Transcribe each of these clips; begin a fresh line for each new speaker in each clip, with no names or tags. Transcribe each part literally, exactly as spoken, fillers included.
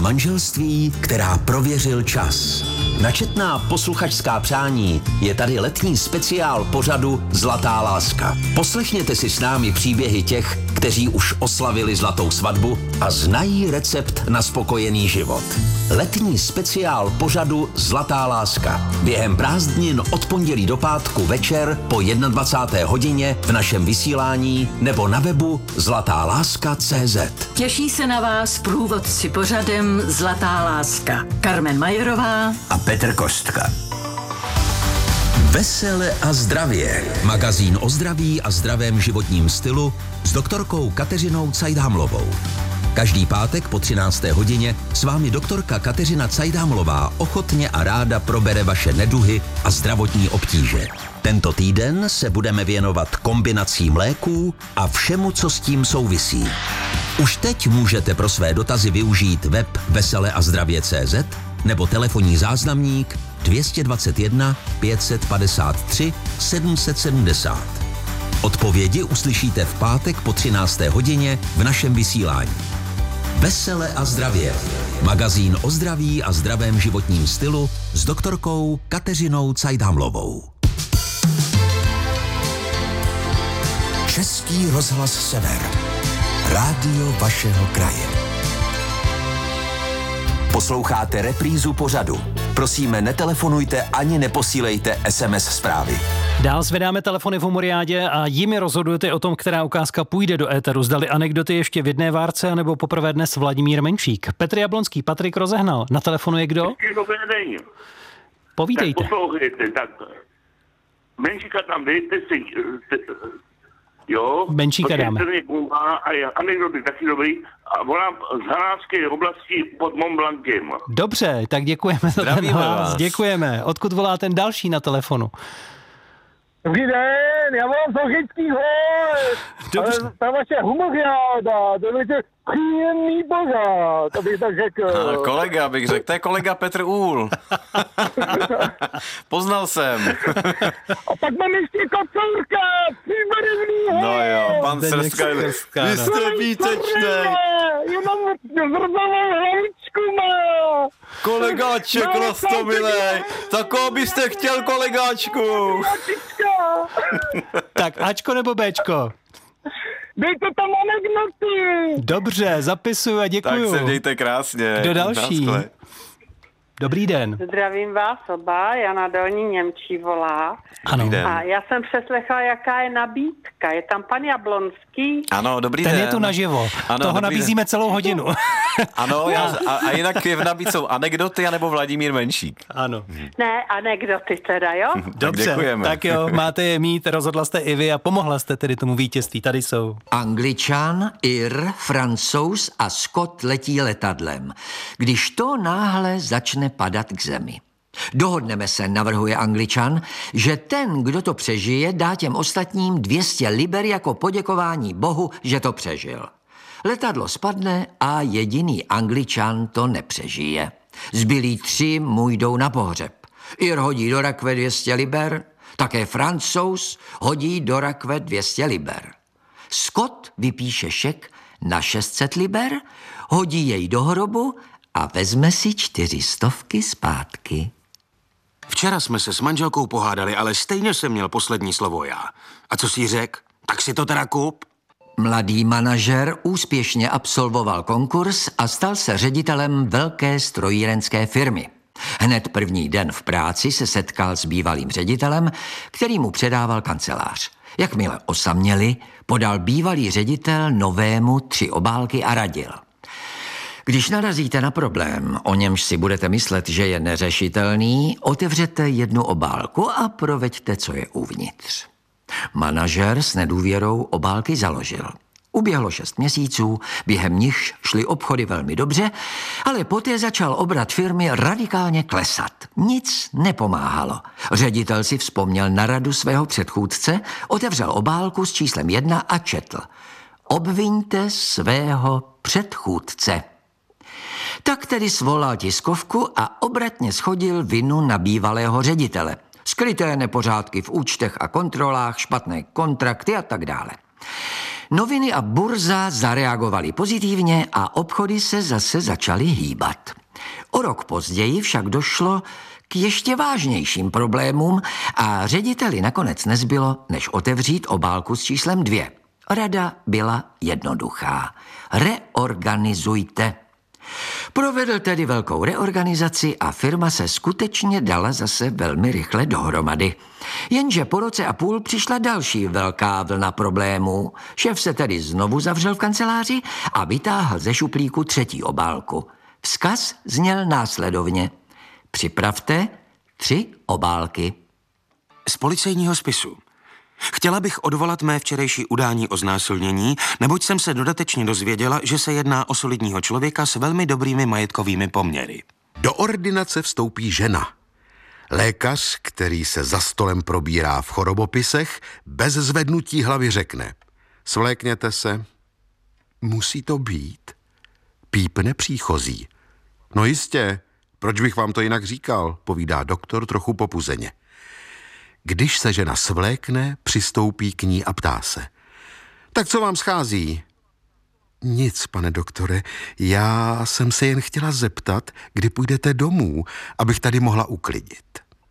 manželství, která prověřil čas. Na četná posluchačská přání je tady letní speciál pořadu Zlatá láska. Poslechněte si s námi příběhy těch, kteří už oslavili zlatou svatbu a znají recept na spokojený život. Letní speciál pořadu Zlatá láska. Během prázdnin od pondělí do pátku večer po dvacáté jedné hodině v našem vysílání nebo na webu zlatá láska tečka cé zet.
Těší se na vás průvodci pořadem Zlatá láska. Carmen Majerová
a Petr Kostka. Vesele a zdravě. Magazín o zdraví a zdravém životním stylu s doktorkou Kateřinou Cajdámlovou. Každý pátek po třinácté hodině s vámi doktorka Kateřina Cajdámlová ochotně a ráda probere vaše neduhy a zdravotní obtíže. Tento týden se budeme věnovat kombinacím léků a všemu, co s tím souvisí. Už teď můžete pro své dotazy využít web vesele a zdravě tečka cé zet nebo telefonní záznamník dvě stě dvacet jedna pět set padesát tři sedm set sedmdesát. Odpovědi uslyšíte v pátek po třinácté hodině v našem vysílání. Vesele a zdravě. Magazín o zdraví a zdravém životním stylu s doktorkou Kateřinou Cajdámlovou. Český rozhlas Sever. Rádio vašeho kraje. Posloucháte reprízu pořadu. Prosíme, netelefonujte ani neposílejte es em es zprávy.
Dál zvedáme telefony v Humoriádě a jimi rozhodujete o tom, která ukázka půjde do éteru. Zdali anekdoty ještě v jedné várce, anebo poprvé dnes Vladimír Menšík. Petr Jablonský, Patrik Rozehnal. Na telefonu je kdo?
Dobrý den.
Povídejte.
Tak poslouchejte, tak Menšíka tam dejte si, jo.
Menšíka dáme.
A anekdoty taky dobrý. A volám z Hanácké oblasti pod Mont Blancem.
Dobře, tak děkujeme za ten hlas. Děkujeme. Odkud volá ten další na telefonu?
Dobrý den, já volám z Lochickýho, ale ta vaše humoriáda, to je příjemný pořád, abych tak řekl.
A kolega bych řekl, to je kolega Petr Úhl. Poznal jsem.
A pak mám ještě Kocourka, příbarevnýho.
No jo, pan Srska, vy jste výtečnej.
Jenom zrzavou hlavičku má.
Kolegáček Rostomilej, takovou byste chtěl, kolegáčku.
Tak Ačko nebo Bčko?
Dejte tam anekdoty.
Dobře, zapisuju a děkuju.
Tak se mějte krásně.
Kdo další? Dobrý den.
Zdravím vás oba, Jana Dolní Němčí volá.
Ano.
A já jsem přeslechla, jaká je nabídka. Je tam pan Jablonský.
Ano, dobrý
Ten
den.
je tu naživo.
Ano,
toho nabízíme den. Celou hodinu.
Ano, já, a, a jinak je v nabídce anekdoty anebo Vladimír Menšík.
Ano.
Ne, anekdoty teda, jo?
Dobře,
děkujeme.
Tak jo, máte je mít, rozhodla jste i vy a pomohla jste tedy tomu vítězství. Tady jsou.
Angličan, Ir, Francouz a Skot letí letadlem, když to náhle začne padat k zemi. Dohodneme se, navrhuje Angličan, že ten, kdo to přežije, dá těm ostatním dvě stě liber jako poděkování Bohu, že to přežil. Letadlo spadne a jediný Angličan to nepřežije. Zbylí tři mu jdou na pohřeb. Ir hodí do rakve dvě stě liber, také Francouz hodí do rakve dvě stě liber. Scott vypíše šek na šest set liber, hodí jej do hrobu a vezme si čtyři stovky zpátky.
Včera jsme se s manželkou pohádali, ale stejně jsem měl poslední slovo já. A co jsi řekl? Tak si to teda kup.
Mladý manažer úspěšně absolvoval konkurs a stal se ředitelem velké strojírenské firmy. Hned první den v práci se setkal s bývalým ředitelem, který mu předával kancelář. Jakmile osaměli, podal bývalý ředitel novému tři obálky a radil. Když narazíte na problém, o němž si budete myslet, že je neřešitelný, otevřete jednu obálku a proveďte, co je uvnitř. Manažer s nedůvěrou obálky založil. Uběhlo šest měsíců, během nichž šly obchody velmi dobře, ale poté začal obrat firmy radikálně klesat. Nic nepomáhalo. Ředitel si vzpomněl na radu svého předchůdce, otevřel obálku s číslem jedna a četl: Obviňte svého předchůdce. Tak tedy svolal tiskovku a obratně shodil vinu na bývalého ředitele. Skryté nepořádky v účtech a kontrolách, špatné kontrakty a tak dále. Noviny a burza zareagovaly pozitivně a obchody se zase začaly hýbat. O rok později však došlo k ještě vážnějším problémům a řediteli nakonec nezbylo, než otevřít obálku s číslem dvě. Rada byla jednoduchá. Reorganizujte. Provedl tedy velkou reorganizaci a firma se skutečně dala zase velmi rychle dohromady. Jenže po roce a půl přišla další velká vlna problémů. Šéf se tedy znovu zavřel v kanceláři a vytáhl ze šuplíku třetí obálku. Vzkaz zněl následovně. Připravte tři obálky.
Z policejního spisu. Chtěla bych odvolat mé včerejší udání o znásilnění, neboť jsem se dodatečně dozvěděla, že se jedná o solidního člověka s velmi dobrými majetkovými poměry.
Do ordinace vstoupí žena. Lékař, který se za stolem probírá v chorobopisech, bez zvednutí hlavy řekne: svlékněte se. Musí to být? Pípne příchozí. No jistě, proč bych vám to jinak říkal, povídá doktor trochu popuzeně. Když se žena svlékne, přistoupí k ní a ptá se: tak co vám schází? Nic, pane doktore, já jsem se jen chtěla zeptat, kdy půjdete domů, abych tady mohla uklidit.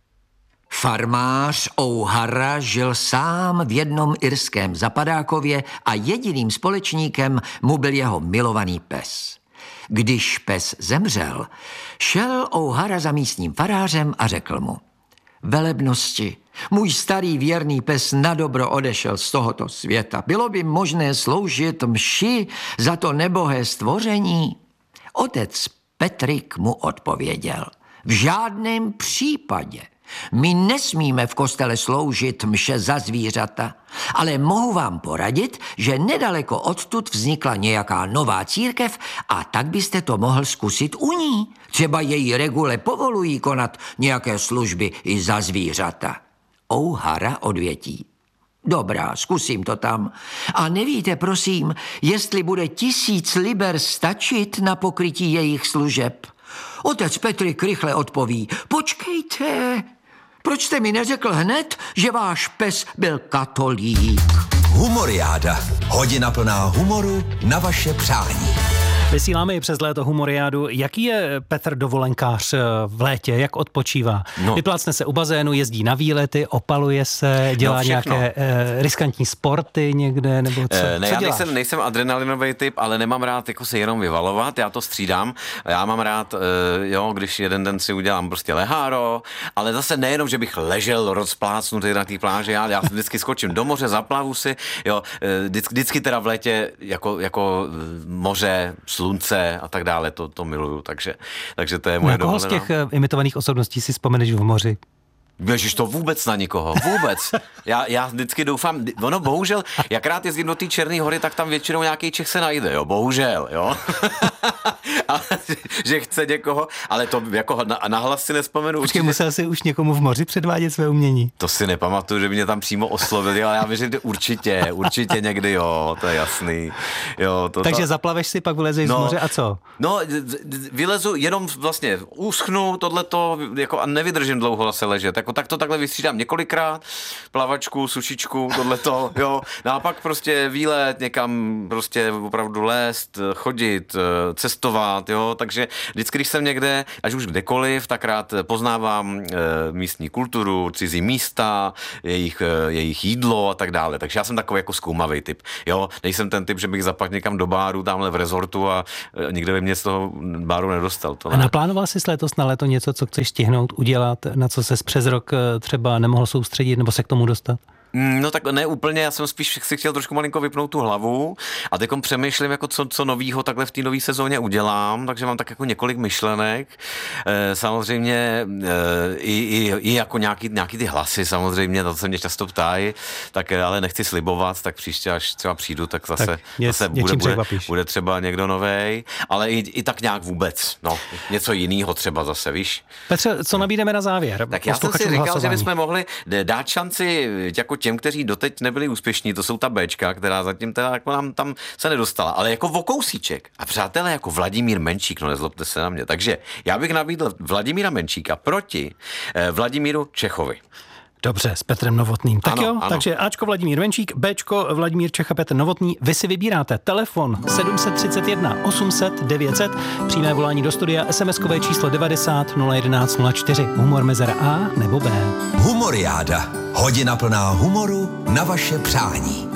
Farmář O'Hara žil sám v jednom irském zapadákově a jediným společníkem mu byl jeho milovaný pes. Když pes zemřel, šel O'Hara za místním farářem a řekl mu: velebnosti, můj starý věrný pes nadobro odešel z tohoto světa. Bylo by možné sloužit mši za to nebohé stvoření? Otec Petrik mu odpověděl: v žádném případě. My nesmíme v kostele sloužit mše za zvířata, ale mohu vám poradit, že nedaleko odtud vznikla nějaká nová církev a tak byste to mohl zkusit u ní. Třeba její regule povolují konat nějaké služby i za zvířata. O'Hara odvětí: dobrá, zkusím to tam. A nevíte, prosím, jestli bude tisíc liber stačit na pokrytí jejich služeb? Otec Petrik rychle odpoví: počkejte, proč jste mi neřekl hned, že váš pes byl katolík?
Humoriáda. Hodina plná humoru na vaše přání.
Vysíláme i přes léto humoriádu. Jaký je Petr dovolenkář v létě? Jak odpočívá? No. Vyplácne se u bazénu, jezdí na výlety, opaluje se, dělá no nějaké eh, riskantní sporty někde, nebo co?
Eh, ne,
co
já
děláš?
nejsem, nejsem adrenalinový typ, ale nemám rád jako se jenom vyvalovat, já to střídám. Já mám rád, eh, jo, když jeden den si udělám prostě leháro, ale zase nejenom, že bych ležel rozplácnutý na té pláži, já, já vždycky skočím do moře, zaplavu si, jo, eh, vždycky, vždycky teda v létě jako, jako moře, slunce a tak dále, to, to miluju, takže, takže to je moje dovolená.
Na koho z těch imitovaných osobností si vzpomeneš v moři?
Ježiš, to vůbec na nikoho, vůbec. Já, já vždycky doufám, ono bohužel, jak rád jezdím do té Černé Hory, tak tam většinou nějaký Čech se najde, jo, bohužel, jo. A, že chce někoho, ale to jako na, nahlas si nespomenu.
Počkej, musel jsi už někomu v moři předvádět své umění?
To si nepamatuju, že by mě tam přímo oslovili, ale já věřím, že určitě, určitě někdy, jo, to je jasný. Jo, to,
Takže
to...
zaplaveš si, pak vylezeš no, z moře a co?
No, vylezu, jenom vlastně uschnu tohleto, jako a nevydržím dlouho zase ležet, jako tak to takhle vystřídám několikrát, plavačku, sušičku, tohleto, jo, no a pak prostě výlet někam, prostě opravdu lézt, chodit, cestovat, jo, takže vždycky, když jsem někde, až už kdekoliv, tak rád poznávám e, místní kulturu, cizí místa, jejich, e, jejich jídlo a tak dále, takže já jsem takový jako zkoumavý typ, jo, nejsem ten typ, že bych zapadl někam do báru, tamhle v rezortu a e, nikdo by mě z toho báru nedostal. To ne.
A naplánoval jsi letos na léto něco, co chceš stihnout, udělat, na co ses přes rok třeba nemohl soustředit nebo se k tomu dostat?
No tak ne úplně, já jsem spíš si chtěl trošku malinko vypnout tu hlavu a teďkom přemýšlím, jako co, co novýho takhle v té nové sezóně udělám, takže mám tak jako několik myšlenek. E, samozřejmě e, i, i, i jako nějaký, nějaký ty hlasy samozřejmě, to se mě často ptají, tak ale nechci slibovat, tak příště, až třeba přijdu, tak zase, tak je, zase bude, bude, bude třeba někdo novej, ale i, i tak nějak vůbec, no, něco jiného třeba zase, víš.
Petře, co nabídeme na závěr?
Tak já jsem si říkal, hlasování. Že bychom mohli dát šanci jako těm, kteří doteď nebyli úspěšní, to jsou ta Bčka, která zatím teda jako nám tam se nedostala, ale jako o kousíček. A přátelé jako Vladimír Menšík, no nezlobte se na mě. Takže já bych nabídl Vladimíra Menšíka proti eh, Vladimíru Čechovi.
Dobře, s Petrem Novotným. Tak
ano,
jo,
ano.
takže Ačko Vladimír Venčík, Bčko Vladimír Čech a Petr Novotný. Vy si vybíráte telefon sedm set třicet jedna osm set devět set, přímé volání do studia, SMSkové číslo devadesát nula jedenáct nula čtyři, humor mezera A nebo B.
Humoriáda. Hodina plná humoru na vaše přání.